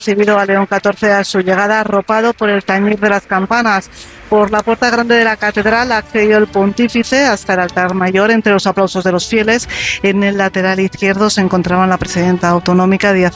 Recibido a León XIV a su llegada, arropado por el tañir de las campanas. Por la puerta grande de la catedral accedió el pontífice hasta el altar mayor. Entre los aplausos de los fieles, en el lateral izquierdo se encontraban la presidenta autonómica Díaz